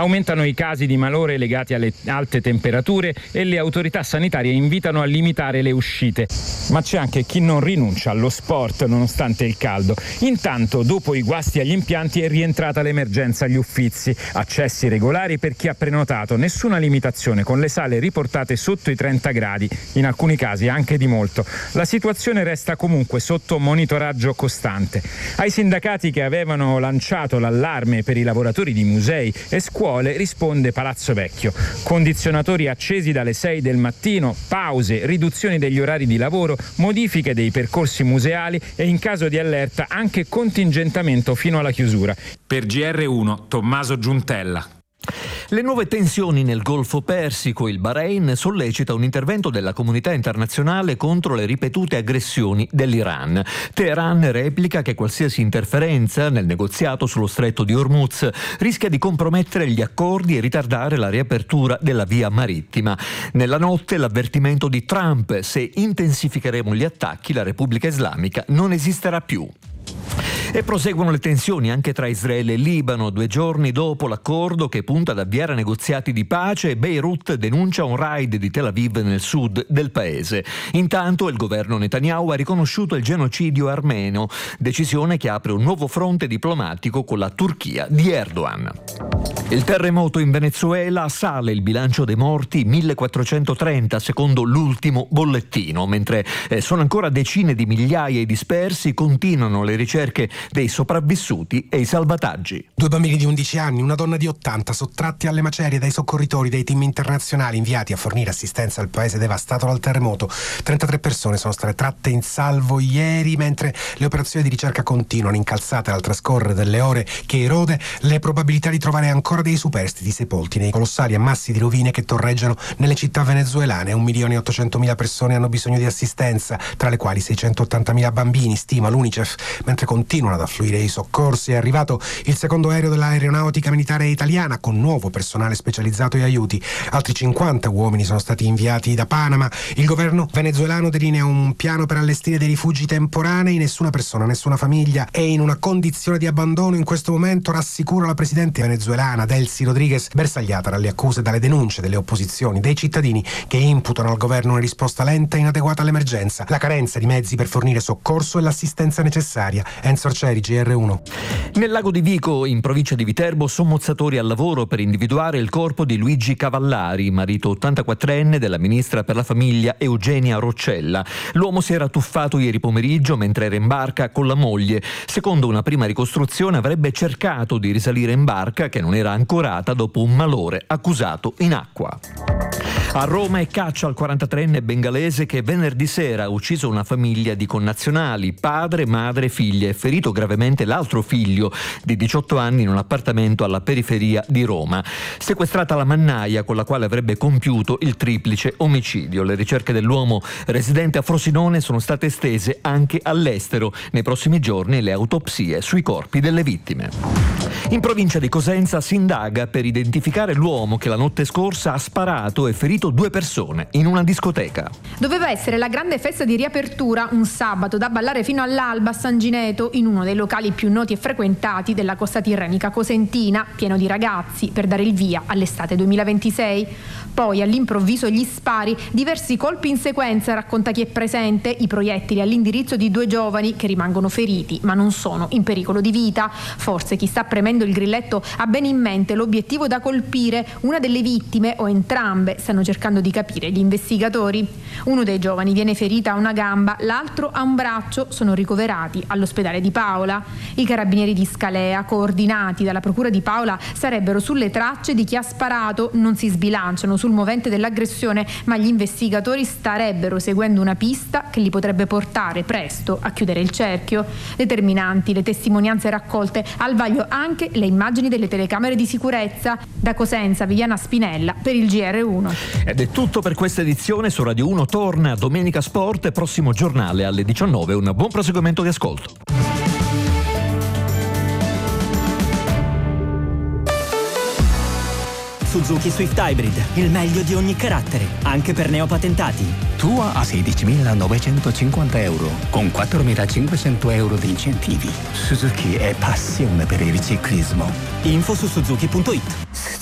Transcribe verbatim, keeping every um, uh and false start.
Aumentano i casi di malore legati alle alte temperature e le autorità sanitarie invitano a limitare le uscite. Ma c'è anche chi non rinuncia allo sport nonostante il caldo. Intanto, dopo i guasti agli impianti, è rientrata l'emergenza agli Uffizi. Accessi regolari per chi ha prenotato, nessuna limitazione, con le sale riportate sotto i trenta gradi, in alcuni casi anche di molto. La situazione resta comunque sotto monitoraggio costante. Ai sindacati che avevano lanciato l'allarme per i lavoratori di musei e scuole risponde Palazzo Vecchio. Condizionatori accesi dalle sei del mattino, pause, riduzioni degli orari di lavoro, modifiche dei percorsi museali e in caso di allerta anche contingentamento fino alla chiusura. Per G R uno, Tommaso Giuntella. Le nuove tensioni nel Golfo Persico, il Bahrain sollecita un intervento della comunità internazionale contro le ripetute aggressioni dell'Iran. Teheran replica che qualsiasi interferenza nel negoziato sullo stretto di Hormuz rischia di compromettere gli accordi e ritardare la riapertura della via marittima. Nella notte l'avvertimento di Trump: se intensificheremo gli attacchi la Repubblica Islamica non esisterà più. E proseguono le tensioni anche tra Israele e Libano, due giorni dopo l'accordo che punta ad avviare negoziati di pace. Beirut denuncia un raid di Tel Aviv nel sud del paese. Intanto il governo Netanyahu ha riconosciuto il genocidio armeno, decisione che apre un nuovo fronte diplomatico con la Turchia di Erdogan. Il terremoto in Venezuela, sale il bilancio dei morti, millequattrocentotrenta secondo l'ultimo bollettino, mentre eh, sono ancora decine di migliaia i dispersi. Continuano le ricerche dei sopravvissuti e i salvataggi. Due bambini di undici anni, una donna di ottanta, sottratti alle macerie dai soccorritori dei team internazionali inviati a fornire assistenza al paese devastato dal terremoto. trentatré persone sono state tratte in salvo ieri, mentre le operazioni di ricerca continuano, incalzate al trascorrere delle ore che erode le probabilità di trovare ancora dei superstiti sepolti nei colossali ammassi di rovine che torreggiano nelle città venezuelane. un milione e ottocentomila persone hanno bisogno di assistenza, tra le quali seicentottantamila bambini, stima l'UNICEF. Mentre continuano ad affluire i soccorsi, è arrivato il secondo aereo dell'aeronautica militare italiana con nuovo personale specializzato e aiuti. Altri cinquanta uomini sono stati inviati da Panama. Il governo venezuelano delinea un piano per allestire dei rifugi temporanei. Nessuna persona, nessuna famiglia è in una condizione di abbandono in questo momento, rassicura la presidente venezuelana Delcy Rodriguez, bersagliata dalle accuse e dalle denunce delle opposizioni dei cittadini che imputano al governo una risposta lenta e inadeguata all'emergenza, la carenza di mezzi per fornire soccorso e l'assistenza necessaria. Enzo Arcieri, G R uno. Nel lago di Vico, in provincia di Viterbo, sommozzatori al lavoro per individuare il corpo di Luigi Cavallari, marito ottantaquattrenne della ministra per la famiglia Eugenia Roccella. L'uomo si era tuffato ieri pomeriggio mentre era in barca con la moglie. Secondo una prima ricostruzione avrebbe cercato di risalire in barca che non era ancorata dopo un malore accusato in acqua. A Roma è caccia al quarantatreenne bengalese che venerdì sera ha ucciso una famiglia di connazionali, padre, madre, figlia, e ferito gravemente l'altro figlio di diciotto anni in un appartamento alla periferia di Roma. Sequestrata la mannaia con la quale avrebbe compiuto il triplice omicidio. Le ricerche dell'uomo residente a Frosinone sono state estese anche all'estero. Nei prossimi giorni le autopsie sui corpi delle vittime. In provincia di Cosenza si indaga per identificare l'uomo che la notte scorsa ha sparato e ferito due persone in una discoteca. Doveva essere la grande festa di riapertura un sabato da ballare fino all'alba a San Gineto, in uno dei locali più noti e frequentati della costa tirrenica cosentina, pieno di ragazzi, per dare il via all'estate duemilaventisei. Poi all'improvviso gli spari, diversi colpi in sequenza, racconta chi è presente, i proiettili all'indirizzo di due giovani che rimangono feriti ma non sono in pericolo di vita. Forse chi sta premendo il grilletto ha bene in mente l'obiettivo da colpire, una delle vittime o entrambe, stanno cercando di capire gli investigatori. Uno dei giovani viene ferita a una gamba, l'altro a un braccio, sono ricoverati all'ospedale di Paola. I carabinieri di Scalea, coordinati dalla procura di Paola, sarebbero sulle tracce di chi ha sparato, non si sbilanciano sul movente dell'aggressione, ma gli investigatori starebbero seguendo una pista che li potrebbe portare presto a chiudere il cerchio. Determinanti le testimonianze raccolte, al vaglio anche le immagini delle telecamere di sicurezza. Da Cosenza, Viviana Spinella per il G R uno. Ed è tutto per questa edizione. Su Radio uno torna Domenica Sport, prossimo giornale alle diciannove. Un buon proseguimento di ascolto. Suzuki Swift Hybrid, il meglio di ogni carattere, anche per neopatentati. Tua a sedicimilanovecentocinquanta euro, con quattromilacinquecento euro di incentivi. Suzuki è passione per il ciclismo. Info su suzuki punto it.